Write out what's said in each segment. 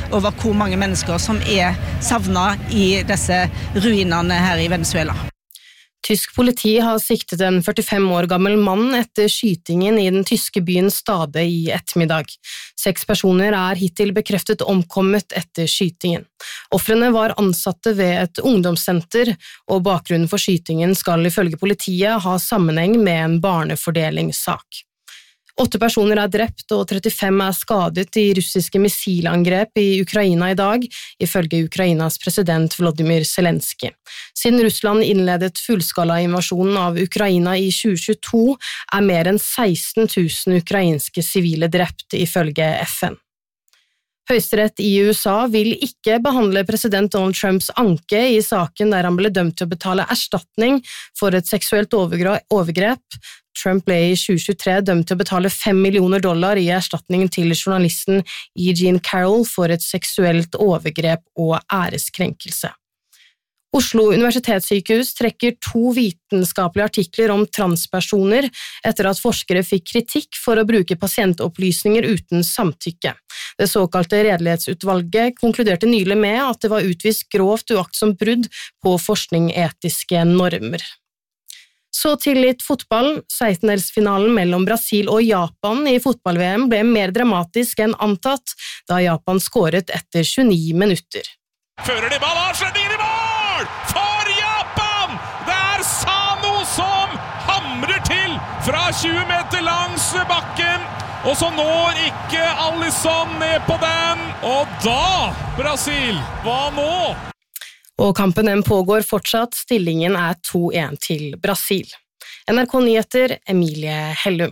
over hvor mange mennesker som savnet i disse ruinene her i Venezuela. Tysk politi har siktet en 45 år gammel mann etter skytingen i den tyske byen Stade i ettermiddag. 6 personer hittil bekreftet omkommet etter skytingen. Ofrene var ansatte ved et ungdomssenter, og bakgrunnen for skytingen skal ifølge politiet ha sammenheng med en barnefordelingssak. 8 personer drept og 35 skadet i russiske missilangrep i Ukraina i dag, ifølge Ukrainas president Volodymyr Zelensky. Siden Russland innledet fullskala-invasjonen av Ukraina i 2022, mer enn 16 000 ukrainske sivile drept, ifølge FN. Høyesterett i USA vil ikke behandle president Donald Trumps anke i saken der han ble dømt til å betale erstatning for et seksuelt overgrep. Trump ble i 2023 dømt til å betale $5 millioner i erstatning til journalisten E. Jean Carroll for et seksuelt overgrep og æreskrenkelse. Oslo universitetssykehus trekker 2 vitenskapelige artikler om transpersoner etter at forskere fikk kritikk for å bruke pasientopplysninger uten samtykke. Det såkalte redelighetsutvalget konkluderte nylig med at det var utvist grovt uaktsomt brudd på forskningsetiske normer. Så til litt fotball. 16-delsfinalen mellom Brasil og Japan i fotball-VM ble mer dramatisk enn antatt, da Japan skåret etter 29 minutter. Fører de ball, avslutningen i mål! For Japan! Det Sano som hamrer til fra 20 meter langs bakken, og så når ikke Alisson ned på den. Og da, Brasil, hva nå? Og kampen den pågår fortsatt, stillingen 2-1 til Brasil. NRK Nyheter, Emilie Hellum.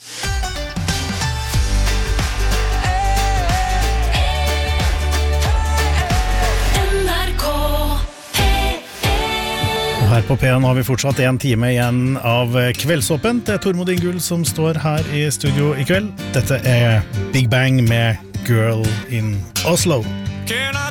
Her på P1 har vi fortsatt 1 time igjen av Kveldsåpent. Det Tormod Ingull som står her i studio i kveld. Dette Big Bang med Girl in Oslo. Can I